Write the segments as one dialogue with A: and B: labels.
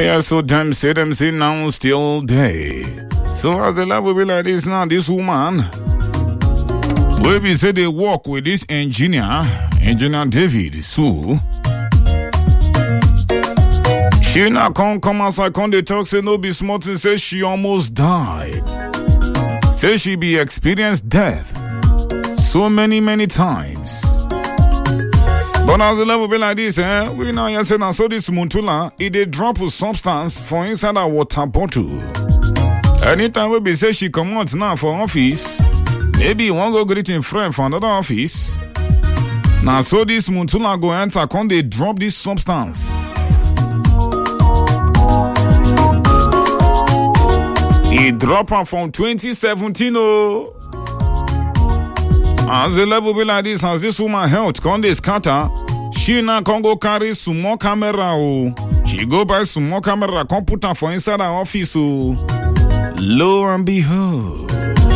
A: yeah, so them say now still there. So as the level be like this now, this woman, where we say they work with this engineer David Sue. She now come outside, come they talk, say no be smart and say she almost died. Say she be experienced death so many times. But as the level be like this, we now say now so this Muntula, it they drop a substance for inside a water bottle. Anytime we be say she come out now for office, maybe you want go greet in friend for another office. Now so this Muntula go enter, come they drop this substance. He drop her from 2017, oh. As the level be like this, as this woman health come they scatter, she now can go carry some more camera, oh. She go buy some more camera, come put her for inside her office, oh. Lo and behold.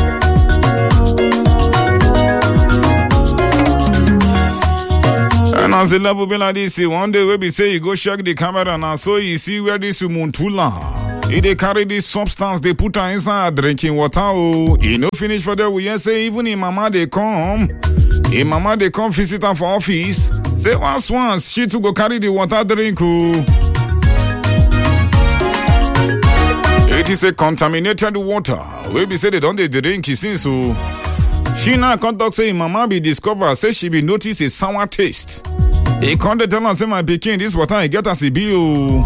A: And as the level be like this, one day we be say you go check the camera now, so you see where this Muntula. If they carry this substance, they put her inside drinking water. Oh, you know, finish for that. We say even if mama they come visit her for office. Say once she to go carry the water drink. Oh, it is a contaminated water. We be say they don't they drink it since so. She now contact say mama be discovered. Say she be notice a sour taste. He can't tell her say my pikin this water I get as a bill.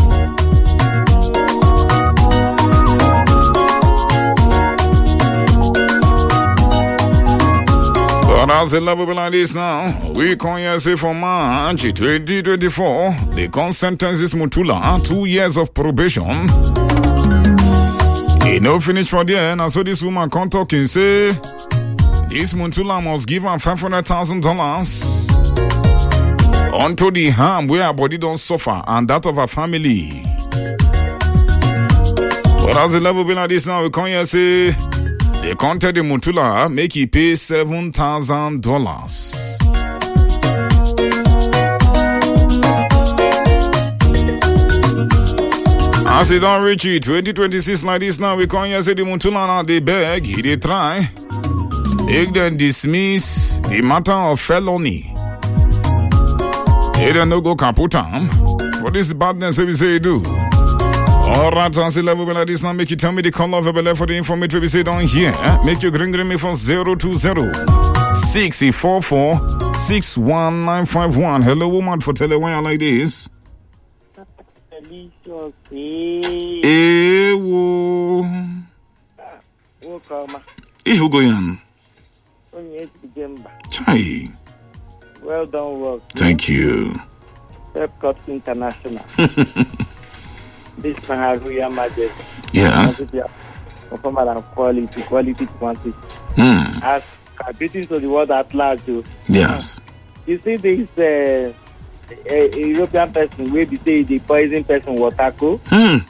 A: But as the level be like this now, we can say for March 2024, they can sentence this Mutula 2 years of probation. He no finish for there, and so this woman can't talk and say, this Mutula must give her $500,000 unto the harm where her body don't suffer and that of her family. But as the level be like this now, we can say, they counted the Mutula, make he pay $7,000. As it don't reach it, 2026 like this now, we can't say the Mutula now, they beg, they try. They then dismiss the matter of felony. They then no go kaputam. What is badness we say do? Alright, as the level like this now, make you tell me the color of a belly for the information we say down here. Make you ring me for 020-644-61951. Hello, woman, for telling like this.
B: Delicious.
A: Who going? Chai.
B: Well done work.
A: Thank you.
B: Epcot International. This Maharuya Majesty.
A: Yes.
B: Quality quantity. As competing to the world at large.
A: Yes.
B: You see this European person where they say the poison person water.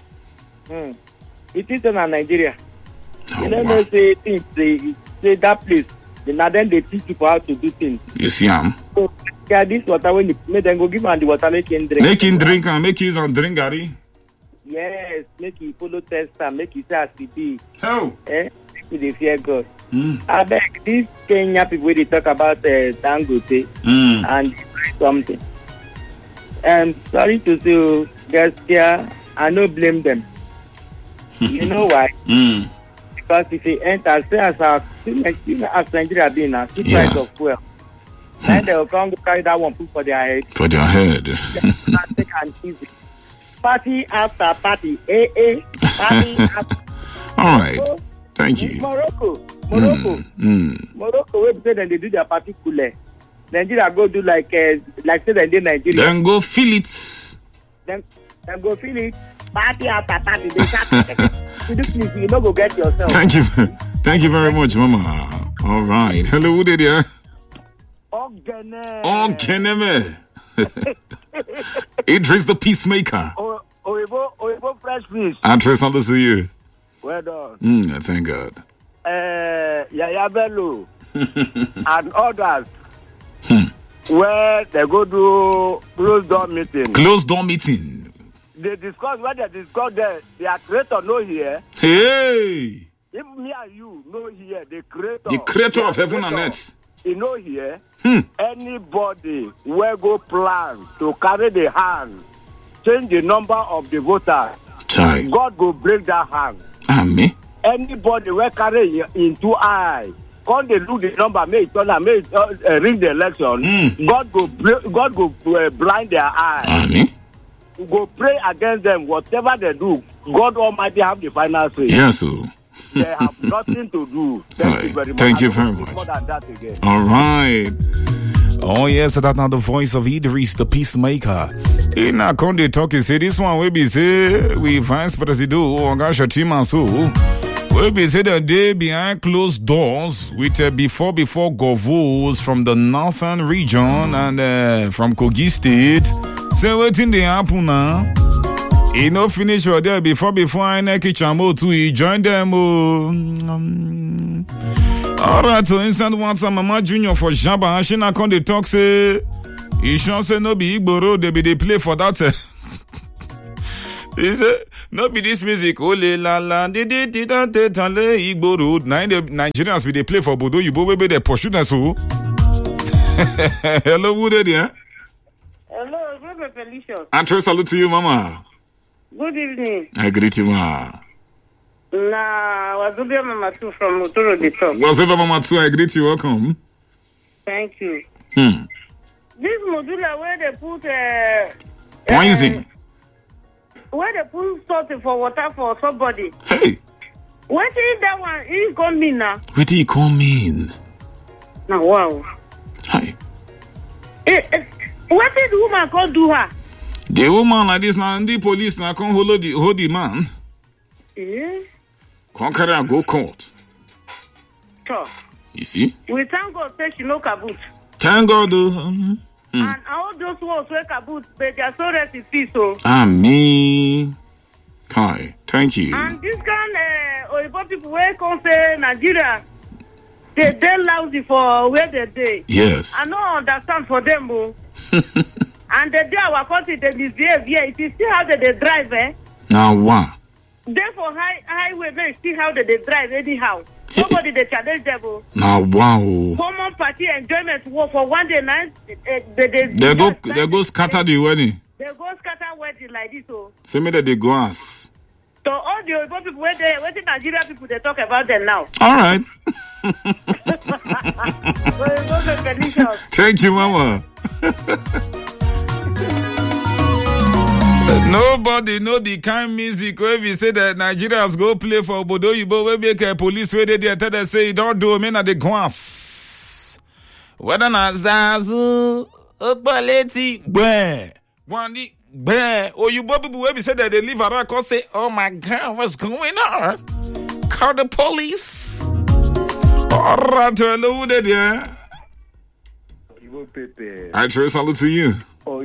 B: It is in Nigeria. You know, say things, say that place. Then they teach people how to do things.
A: You see,
B: so yeah, this water when you make them go give him the water, make him drink.
A: Make him drink and make use and drink, Gary.
B: Yes, make him follow test and make him say as he be.
A: How?
B: Make they fear God. I beg these Kenya people when they talk about Dangote and something. Sorry to say, guys here, I no blame them. You know why? Because if he enter, say as Nigeria being now, the price of fuel, then they will come to carry that one put for their head.
A: For their head.
B: Take and easy. Party after party, party after.
A: All right, thank you.
B: Morocco, where say that they do their party cool. Nigeria go do like say they did Nigeria.
A: Then go feel it.
B: Then go feel it. Party after party, they start. You don't go get yourself.
A: Thank you very much, Mama. All right, hello, who did you? Ogeneme. Idris the Peacemaker.
B: Oibo fresh fish.
A: Andres, on to see you.
B: Well done.
A: Thank God.
B: Yaya Bello and others where they go to closed door meeting.
A: Closed door meeting.
B: they discuss whether they discuss their creator know here.
A: Hey!
B: If me and you know here, the
A: creator of heaven and earth.
B: You know here, anybody will go plan to carry the hand, change the number of the voters.
A: Chai.
B: God will break that hand.
A: Amen.
B: Anybody will carry in 2 eyes. When they look the number, may ring the election. God go blind their eyes.
A: Amen.
B: Go pray against them. Whatever they do, God Almighty have the final say.
A: Yes, sir.
B: They have nothing to do. Thank you very much.
A: Thank you very much.
B: More than that again.
A: All right. Oh yes, that's now the voice of Idris, the peacemaker. In a Conde talking, say this one will be say we Vice President Oga Shatima so will be say that they behind closed doors with before govos from the northern region and from Kogi State. Say what in the happen now? He no finish your there before I neki chamo too. He join them. Alright, so instant WhatsApp Mama Junior for Jabba. She na come dey talk say he sure say no be Igbo road they be dey play for that. He say no be this music. Ole la la di di di da di da le Igbo road. Now the Nigerians be dey play for Bodo Yubo we be dey pursue them so. Hello, who dey there?
C: Hello, Brother Felicius.
A: Answer salute to you, Mama.
C: Good evening.
A: I greet you, Ma.
C: Wazubia Mama Two from Uturu the Top.
A: Wazubia Mama Two, I greet you. Welcome.
C: Thank you. This modula where they put
A: poison.
C: Where they put salt for water for somebody.
A: Hey.
C: What is that one? He come in now.
A: What do you call me?
C: Now wow.
A: Hi.
C: What did the woman come do her?
A: The woman like this now, the police now come hold the man.
C: Yeah.
A: Come carry and go court.
C: Sure.
A: You see?
C: We thank God say she no kaboot.
A: Thank God though.
C: And all those ones who kaboot, but they are so rest in peace. So.
A: Amen. Kai, thank you.
C: And this kind Oyibo people where come say Nigeria, they lousy for where they dey.
A: Yes.
C: I don't understand for them, and the day our country they misbehave here. If you see how they drive,
A: Now what?
C: Therefore, highway men see how they drive anyhow. Nobody they challenge them.
A: Now wow.
C: Common party enjoyment work for one day night.
A: They go scatter the wedding.
C: They go scatter wedding like this.
A: Say me that they go ask.
C: So all the Oyibo people where the Nigeria people they talk about them now.
A: All right. Thank you, Mama. Nobody know the kind music where we say that Nigerians go play for Bodo Yubo where make a police where they tell them say don't do me na the guans. Whether na Zazu Opaleti Bwe Wandi Bwe or you people where we say that they live around cause say, oh my God, what's going on? Call the police. Alright, hello, who there? I trust salute to you.
B: Oh,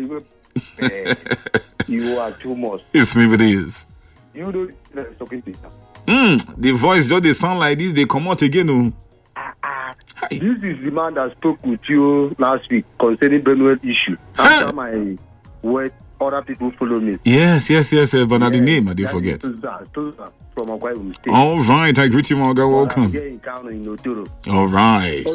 B: you are too much.
A: It's me, but it is.
B: You don't talking to
A: the voice just they sound like this, they come out again.
B: This is the man that spoke with you last week concerning Benue issue. After my word, other people follow me.
A: Yes, but not the name, I didn't forget.
B: From Akwa State.
A: All right, I greet you, Morgan. Welcome. All right.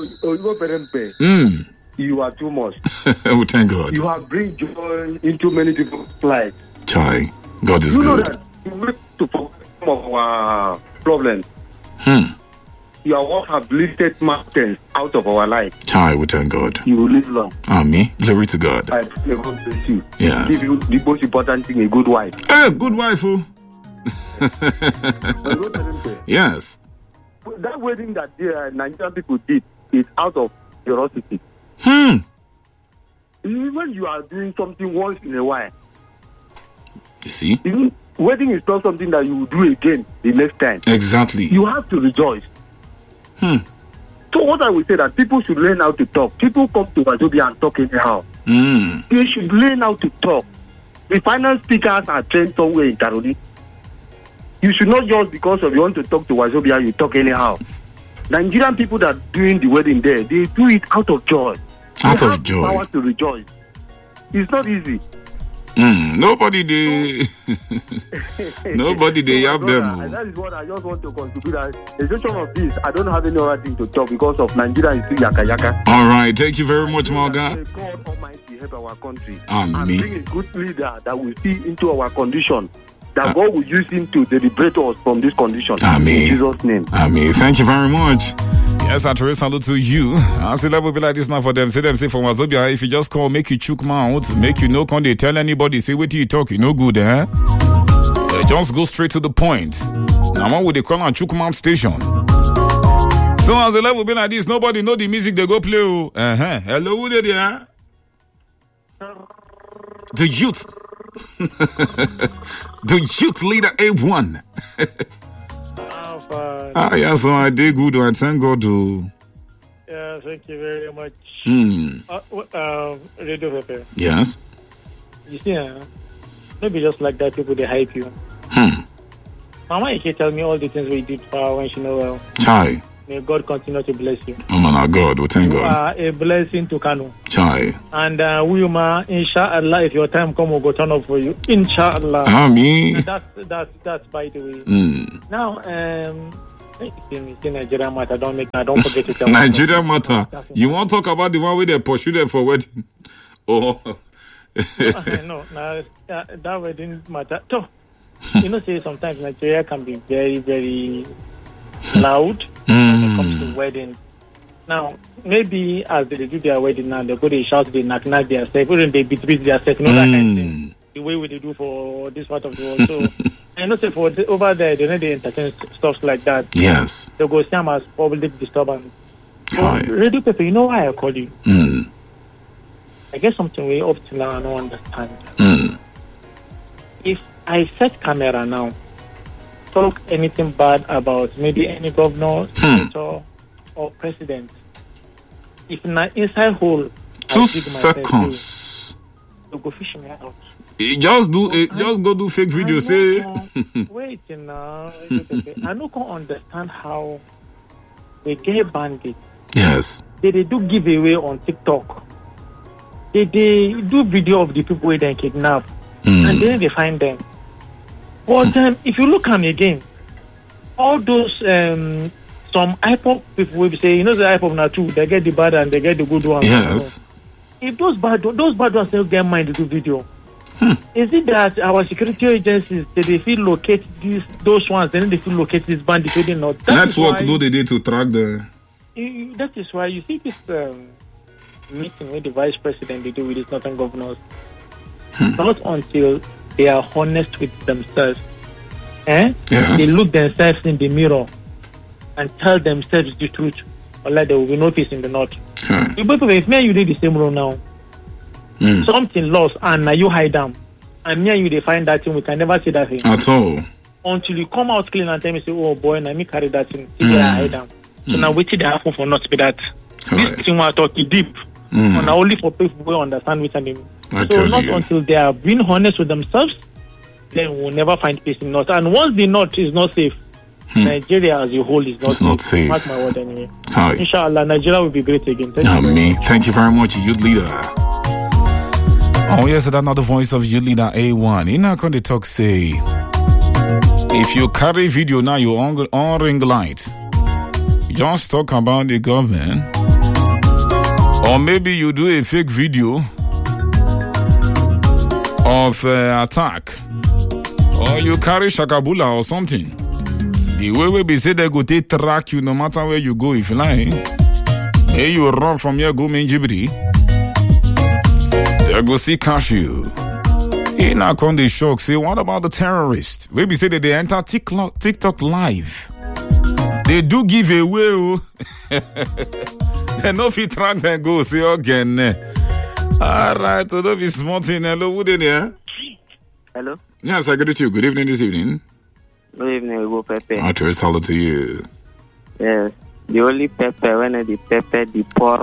B: You are too much.
A: Oh, thank God.
B: You have bring joy into many people's lives.
A: Chai, God is good.
B: Know that you need to focus some of our problems. Your work have lifted mountains out of our life.
A: Chai, we thank God.
B: You will live long.
A: Amen. Glory to God.
B: I pray God bless you.
A: Yes.
B: Give you the most important thing, a good wife.
A: Good wife, oh. Yes.
B: That wedding that the Nigerian people did is out of curiosity. When you are doing something once in a while,
A: you see,
B: wedding is not something that you will do again the next time.
A: Exactly.
B: You have to rejoice. So what I would say that people should learn how to talk. People come to Wazobia and talk anyhow. They should learn how to talk. The finance speakers are trained somewhere in Karoli. You should not just because of you want to talk to Wazobia, you talk anyhow. Nigerian people that are doing the wedding there, they do it out of joy.
A: Out of joy.
B: Power to rejoice. It's not easy.
A: Nobody they have them.
D: That is what I just want to contribute. A situation of this, I don't have any other thing to talk because of Nigeria is still yaka.
A: All right, thank you very much, Morgan.
D: God Almighty help our country
A: Amen.
D: And bring a good leader that will see into our condition. That God will use him to liberate us from this condition.
A: Amen.
D: In Jesus' name.
A: Amen. Thank you very much. Yes, I trace salute to you. I say that will be like this now for them. Say for Wazobia, if you just call, make you chook mouth, make you no con they tell anybody, say wait till you talk, you no good, eh? Just go straight to the point. Now what would they call on chook mouth station? So as the level be like this, nobody know the music they go play. Hello, who they there? The youth. The youth leader A1. Yes, so I did good. I thank God.
E: Yeah, thank you very much. Radio Pepe.
A: Yes.
E: You see, maybe just like that, people they hype you. Mama, you can tell me all the things we did for her when she know well.
A: Chai.
E: May God continue to bless you.
A: Oh man, God, we thank God.
E: You are a blessing to Kano.
A: Chai.
E: And we, inshallah, if your time come, we'll go turn up for you. Inshallah.
A: Amen.
E: That's by the way. Now, see Nigeria matter. Don't forget to tell
A: Nigeria matter. You want to talk about the one where they pursue them for wedding? Oh.
E: No, that wedding matter. So, you know, say sometimes Nigeria can be very, very loud when it comes to wedding. Now, maybe as they do their wedding now, they go they shout, they knock themselves, even they beat themselves, you know, that kind of thing. The way they do for this part of the world. So, I know say for over there, they know they entertain stuff like that.
A: Yes.
E: They go see as public disturbance. So, Radio Pepe, you know why I call you? I guess something way up to now I don't understand. If I set camera now, talk anything bad about maybe any governor, senator, or president, if not inside hole,
A: 2 seconds.
E: You go fish me out.
A: Just go do fake video. Say.
E: Wait now. I don't understand how they get bandits.
A: Yes.
E: They do giveaway on TikTok. They do video of the people where they kidnap, and then they find them. But if you look at them again, all those some IPOP people will say, you know, the IPOP now too, they get the bad and they get the good one.
A: Yes.
E: If those bad ones don't get mind to do video, is it that our security agencies they feel locate those ones, then they feel locate these bandits? They not.
A: That's what do they did to track the.
E: That is why you see this meeting with the vice president they do with these northern governors. Not until they are honest with themselves. Yes. They look themselves in the mirror and tell themselves the truth. Or like there will be no peace in the north. If me and you did the same role now, something lost and now you hide them, and me and you they find that thing, we can never see that thing
A: at all
E: until you come out clean and tell me say, oh boy, now me carry that thing. I hide them. So now wait till they happen for not to be that. This thing was talking deep. And only for people who understand which and so not until they are being honest with themselves, then we'll never find peace in North. And once the North is not safe, Nigeria as a whole is not safe. That's my word anyway. Inshallah, Nigeria will be great again.
A: Thank you very much, youth leader. Oh yes, that's another voice of youth leader A1. In not going to talk say, if you carry video now, you on ring light. Just talk about the government. Or maybe you do a fake video of attack, or you carry shakabula or something. The way we be say they go take track you no matter where you go. If you like, may you run from here go Minjibri. They go see cash you. In a con they shock say, what about the terrorists? We be say that they enter TikTok live. They do give away. They no fit track them go say again. Alright, so don't be smart in. Hello, who there?
B: Hello?
A: Yes, I got it to you. Good evening this evening.
B: Good evening, Ugo Pepe.
A: I trace hello to you.
B: Yes. The only pepper when the pepper the poor.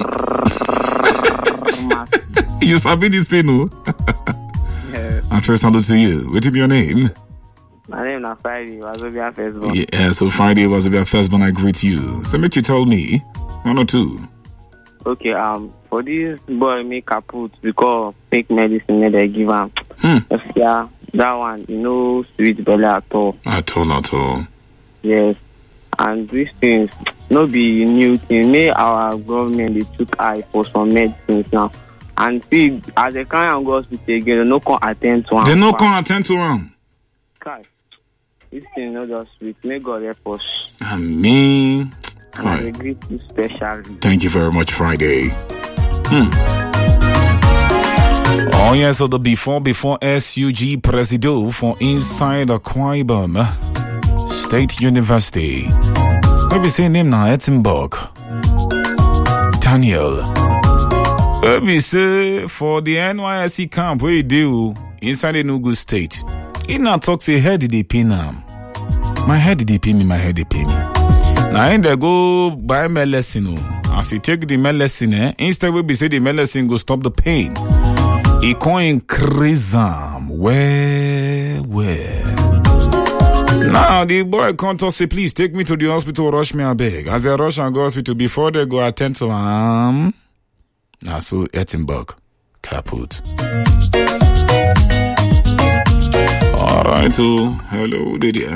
A: You sabi this thing, no?
B: Yes.
A: I trace hello to you. What is your name?
B: My name is Friday. Wazobia Firstborn.
A: Yeah, so Friday Wazobia Firstborn. I greet you. So make you tell me one or two.
B: Okay, for this boy make kaput because fake medicine they give him. Yeah, that one, sweet belly at all.
A: At all.
B: Yes. And these things no be new thing. May our government they took eye for some medicines now. And see, as they can't go hospital again, they no can attend to them.
A: They no can attend to them.
B: This thing not just sweet. May God help us.
A: Amen.
B: And I agree to specially.
A: Thank you very much, Friday. Oh, yeah, so the before SUG Presido for inside Akwa Ibom State University. Maybe say name now, Edinburgh. Daniel. Maybe say for the NYSC camp where you do inside Enugu State. He now talks a head they pay now. My head they pay me. Now in they go buy medicine. As you take the medicine, instead we be say the medicine go stop the pain. It can increase them. Where? Now the boy can't say, please take me to the hospital, rush me a beg. As they rush and go hospital before they go attend to him. Now so Edinburgh kaput. Alright, so hello, Didi.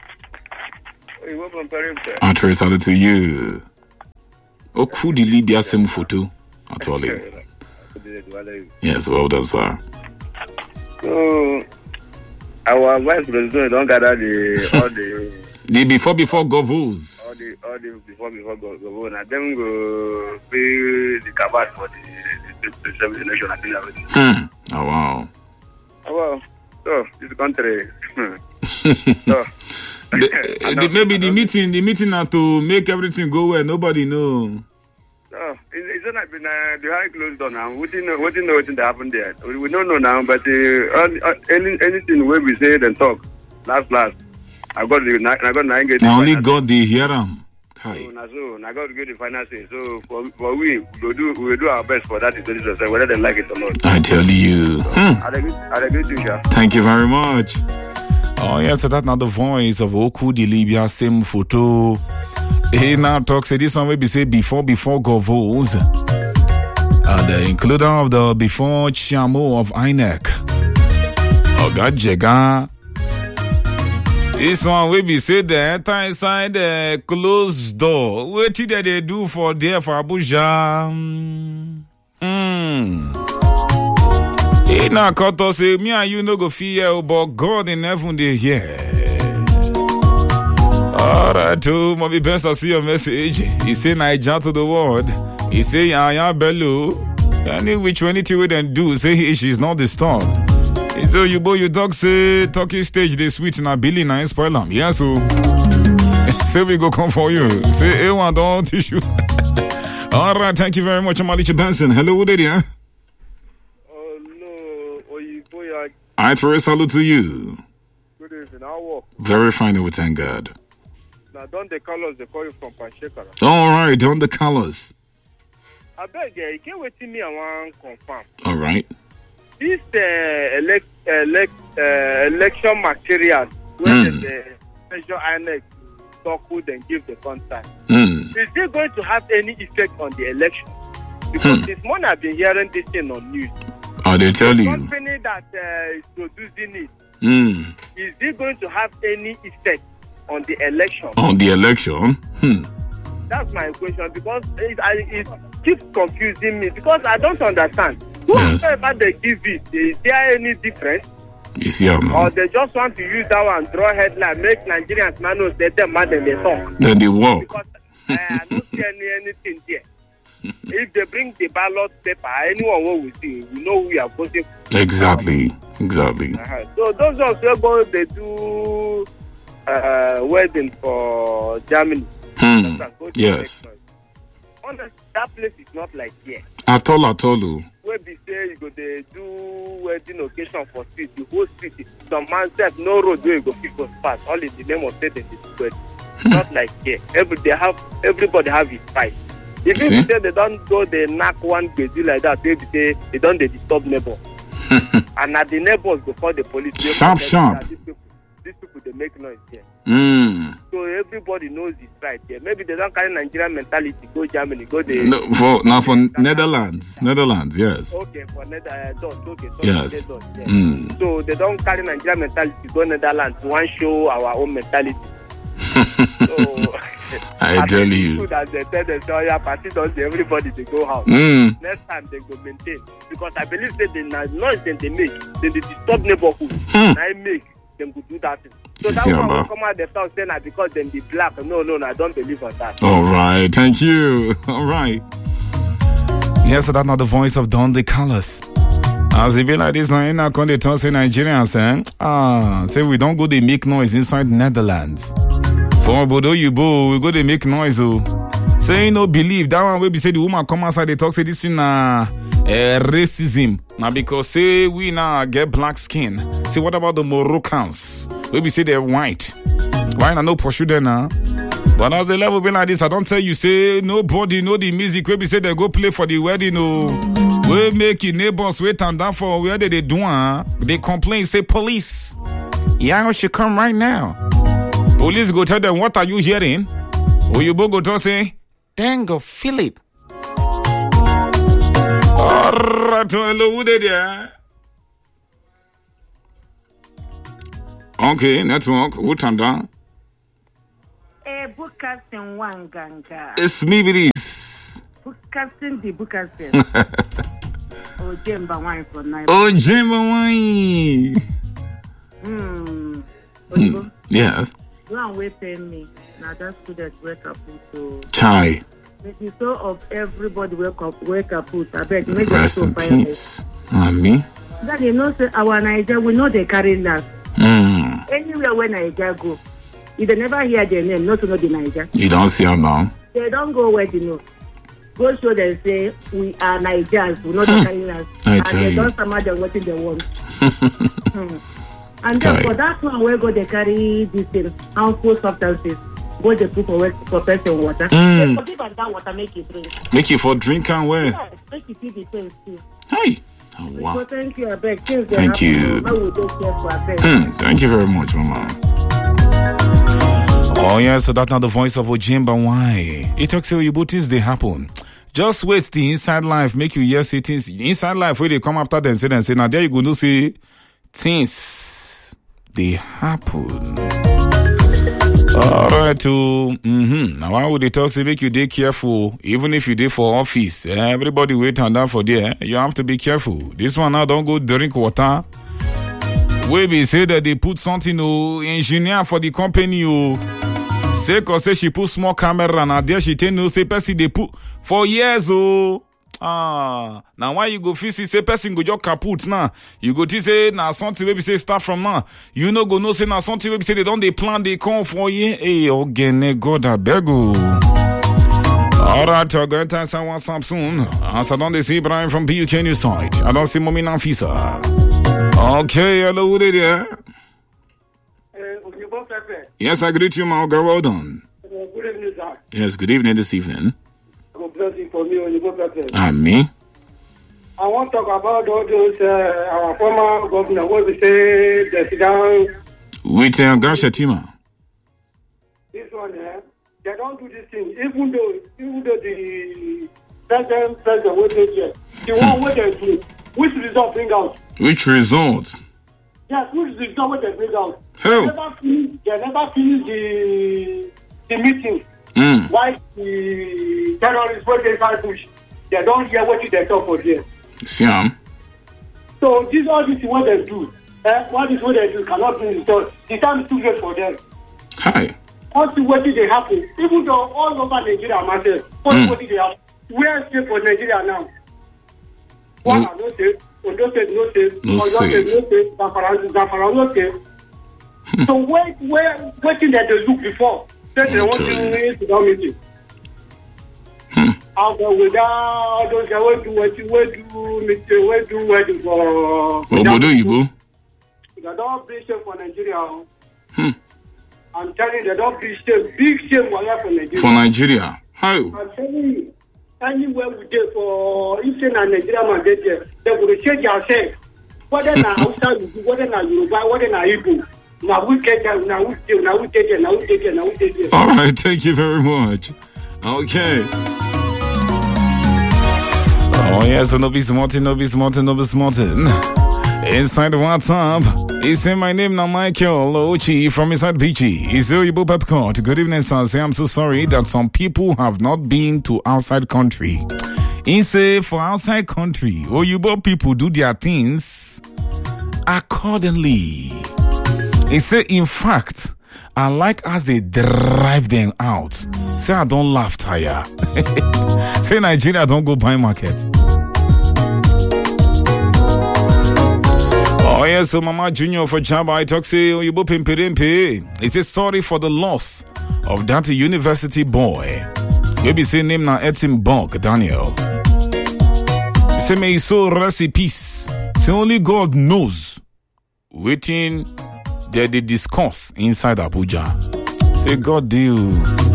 A: I trace out to you. Oku di Libya same photo. At all. Yes, well done, sir.
F: So our vice president don't gather all the
A: before govos.
F: All the before govos. And them go pay the cabat for the election. I think already.
A: Oh wow.
F: So this country.
A: Maybe the meeting now to make everything go well. Nobody know.
F: No, it's not been the high closed down now. We didn't know what happened there. We don't know now, but anything where we say and talk, last. I got 9 gates.
A: Only God they hear them.
F: So I got to get the final say. So for we will do our best for that institution, whether they like it or not.
A: I tell you.
F: I agree to you.
A: Thank you very much. Oh yes, so that's not the voice of Oku di Libya, same photo. He now talks, this one will be say before govos. The includer of the before Chamo of INEC. Oga Jega. This one will be say the enter inside the closed door. What did they do for there for Abuja? He now cut us say me and you no go fear, but God in heaven they hear. Alright, too, maybe best I see your message. He say Naija to the world. He say Yaya Bello. Any which one it would and do, say she's not disturbed. He say you dog say talking stage they sweet na Billy na spoil am. Yeah, so say we go come for you. Say A1 don't tissue. Alright, thank you very much, Amalicha Benson. Hello, there, yeah? I throw a salute to you.
F: Good evening, how work?
A: Very fine, we thank God.
F: Now, don't the colors they call you from Panshekara?
A: All right, don't the colors.
F: I beg you can't wait till me and one confirm.
A: All right.
F: This election material, where the special INEC talk with and give the contact, is it going to have any effect on the election? Because this morning I've been hearing this thing on news.
A: Oh, they tell you.
F: The company that is producing it, is it going to have any effect on the election?
A: On the election?
F: That's my question, because it keeps confusing me, because I don't understand. Whoever they give it, is there any difference?
A: You see how,
F: or they just want to use that one, draw headline, make Nigerians know they them mad and they talk.
A: Then they walk.
F: Because I don't see anything there. If they bring the ballot paper, anyone will see. We know we are voting.
A: Exactly.
F: So those of them go, they do wedding for Germany.
A: Yes.
F: Honestly, that place is not like here.
A: At all.
F: Where they say you go, they do wedding occasion for street, the whole street. Some man said no road where you go people pass. All in the name of state and the wedding. Not like here. Everybody have his fight. If you say they don't go, they knock one baby like that, they say they don't disturb neighbor. And at the neighbors go call the police.
A: Sharp.
F: These people they make noise here.
A: So
F: so everybody knows it's right there. Maybe they don't carry Nigerian mentality, go Germany, go there.
A: No, for Netherlands, yes.
F: Okay, for Netherlands, okay. So
A: yes.
F: So they don't carry Nigerian mentality, go Netherlands, we want to show our own mentality. So
A: I tell you.
F: That they tell them, so yeah, party does everybody they go out. Next time they go maintain. Because I believe that the noise they make, they disturb neighborhood. I make them go do that thing. So that one will come out the south saying that because them be black. No, I don't believe on that.
A: All right, thank you. All right. Yes, so that's not the voice of Don the Colors. As it be like this, now in our country, talk say Nigerians, say we don't go they make noise inside Netherlands. For Bodo Yubo, we go they make noise. Say no believe that one will be say the woman come outside they talk say this in racism. Now because say we now get black skin. Say what about the Moroccans? We be say they're white. Why not no pursue them now? But as the level be like this, I don't tell you say nobody know the music. We be say they go play for the wedding. We make your neighbors wait and down for where they do. They complain, say police. Y'all should come right now. Police go tell them, what are you hearing? Or you both go to say, Tango, feel it. Alright, hello, who they there? Okay, network, what and down?
C: Bukasin Wanganga.
A: It's me, this.
C: Bukasin the Bukasin. Oh, Jemba wine for night.
A: Oh, Jemba wine. Yes.
C: One way pay me. Now that student wake up to
A: Chai.
C: The soul of everybody wake up put. I beg make
A: rest in peace. Me.
C: That you know say our Nigeria we know they carry last. Anywhere where Nigeria go, if they never hear their name, not to know the Nigeria.
A: You don't see them now.
C: They don't go where they know. Go show them say we are Nigerians, we know they carry last.
A: I
C: and
A: tell
C: they
A: you.
C: don't some them what they want. And then for that one where go they carry this thing, harmful substances. Go they put for person water. They forgive and that water make you drink.
A: Make you for drink and where?
C: Yeah, make you feel the thing too.
A: Hey. Oh, wow.
C: So thank you, I beg.
A: Thank you. Thank you very much, Mama. Oh, yeah, so that's not the voice of Ojimba. Why? It talks about you, things they happen. Just wait the inside life, make you hear say things. Inside life, where they come after them, say, now there you go, no say things they happen. Alright, now why would they talk to make you dey careful, even if you dey for office? Everybody wait on that for there. You have to be careful. This one now don't go drink water. We be say that they put something engineer for the company say cause say she put small camera and there she tell no say person they put for years now why you go feel say person go just kaput now? You go to say now something maybe say start from now. You know go no say now something maybe say they don't they plan they come for you. Hey, again, God I beg you. Alright, I'm going to answer WhatsApp soon. As I don't see Brian from BUK News site. I don't see Mommy Nafisa. Okay, hello, who they there? Yes, I greet you, my girl. Well done.
G: Good evening, sir.
A: Yes, good evening this evening.
G: God bless you for me,
A: Me?
G: I want to talk about all those our former governor. What we say, the down.
A: With Garshatima.
G: This one, they don't do this thing. Even though the president waited here, the one what they do, which result bring out?
A: Which result?
G: Yes, which result what they bring out?
A: How?
G: They never finish the meeting. Why the terrorists what they try push? They don't hear what they talk for here.
A: Siam.
G: So all this is what they do. What is what they do cannot be restored. The time is too late for them.
A: Hi.
G: What did they happen? Even though all over Nigeria matters, what did they happen? Where is safe for Nigeria now? What are no safe? Ondo State no safe. Oyo State no safe. Zamfara no safe. So what did they do before? That they want to to that meeting. And without those guys, we do wedding for.
A: Obodo Yibo.
G: They don't bring shame for Nigeria. I'm telling you, they don't bring shame. Big shame for Nigeria.
A: For Nigeria. How?
G: I'm telling you, anywhere we go for Eastern and Nigeria, man, they will change ourselves. Whether na Hausa, whether na Yoruba, whether na Igbo, Now we get there. Now we take it.
A: All right, thank you very much. Okay. Oh, yes, no be smarting. Inside the WhatsApp, he said, my name now Michael Ochi from inside Beachy. He said, Oyibo Pepcott. Good evening, sir. Say, I'm so sorry that some people have not been to outside country. He said, for outside country, Oyibo people do their things accordingly. He said, in fact, I like as they drive them out. Say, I don't laugh, tire. Say, Nigeria don't go buy market. Oh, yes, so Mama Junior for Chaba, I talk say, oh, you bo pimpirimpi. He says, sorry for the loss of that university boy. Maybe say name now Etimborg, Daniel. He say, may his soul rest in peace. Say, only God knows waiting that they discuss inside Abuja. Say, God deal.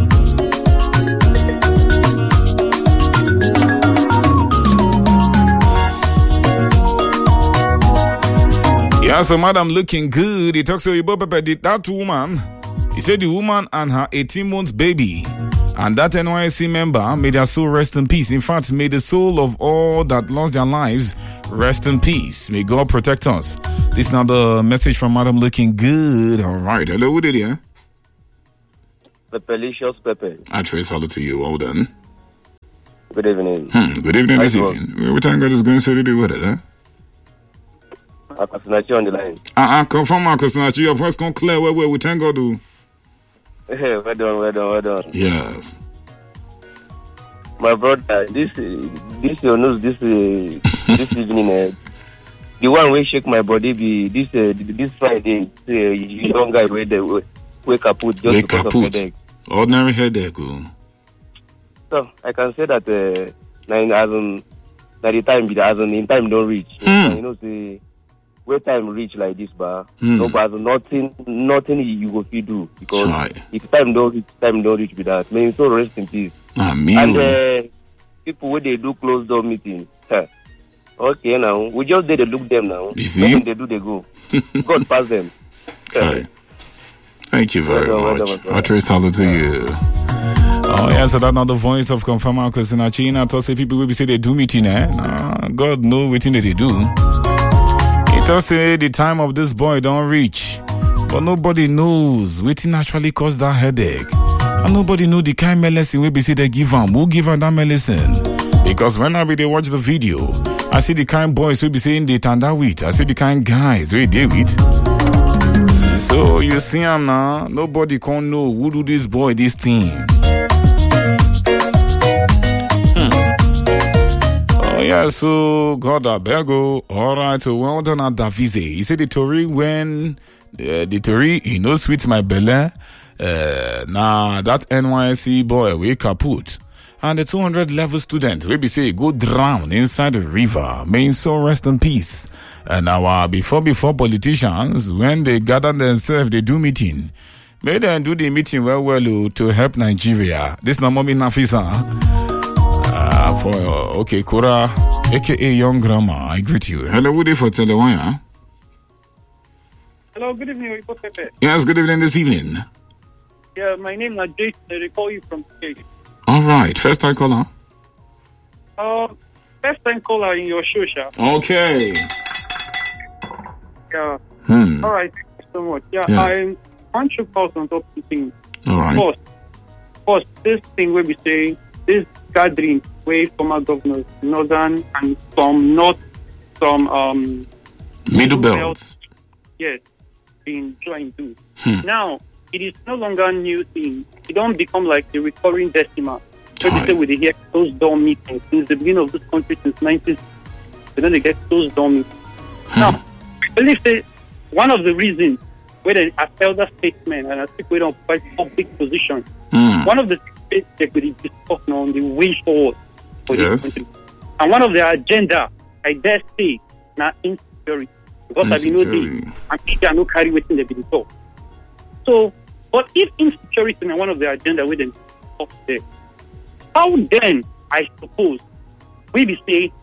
A: Yeah, so madam looking good. He talks to you about that woman. He said the woman and her 18-month baby and that NYSC member, may their soul rest in peace. In fact, may the soul of all that lost their lives rest in peace. May God protect us. This is now the message from madam looking good. All right. Hello, who did you?
H: Pepelicious Pepe.
A: I trace hello to you. Well done.
H: Good evening.
A: Good evening this evening. Every time God is going to do with it, huh?
H: Akosinachi on the line.
A: Confirm Akosinachi. Your voice come clear. Where we thank God do.
H: Well done.
A: Yes.
H: My brother, this your news this evening. The one will shake my body be this Friday. Young guy where they wake up with just because of headache.
A: Ordinary headache.
H: So I can say that the time in time don't reach. You know, say where time reach like this, but no, but nothing you go fit do because if time don't reach with that. May so rest in peace.
A: Amen.
H: And people where they do closed door meeting. Okay, now we just did look them now. Nothing they do, they go. God pass them.
A: Okay. Thank you very much. I trace hello to you. Oh, yeah, so that's not the voice of Confirmer Kosinachi. I thought say people will be say they do meeting, eh? Nah, God know what they do. It does say the time of this boy don't reach. But nobody knows what actually caused that headache. And nobody know the kind of medicine will be say they give him. Who give him that medicine? Because when I be they watch the video, I see the kind boys will be saying they tanda with. I see the kind guys where they with. So you see him now, nobody can know who do this boy this thing. Oh yeah, so God abego. All right, so well done at Davize. He said the Tory when the Tory he no sweet my belly. Nah, that NYSC boy we kaput. And the 200 level student we be say go drown inside the river. May so rest in peace. And now before politicians when they gather themselves they do meeting. May they do the meeting well to help Nigeria. This na mommy Nafisa. Okay, Kura, aka Young Grandma, I greet you. Hello, good day for Telewaya.
I: Hello, good evening, Oyibo Pepe.
A: Yes, good evening this evening.
I: Yeah, my name is Jason. I call you from K.
A: All right, first time caller.
I: First time caller in your show, sir.
A: Okay.
I: Yeah. All right, thank you so much. Yeah, yes. I want to call on top of things.
A: All right.
I: First, this thing where we say this gathering where former governors, northern and some
A: middle belt.
I: Yes, being joined to. Now it is no longer a new thing. It don't become like the recurring decimal. So we say with the here closed door meetings since the beginning of this country since 90s. Then they get closed door meetings. Now, I believe that one of the reasons where they are elder statesmen and I think we don't fight public positions. One of the things they could discuss on the way forward for this country. And one of their agenda, I dare say, now insecurity. Because I know and people are not carry within the before. So, but if insecurity is one of their agenda within there, how then, I suppose, we be saying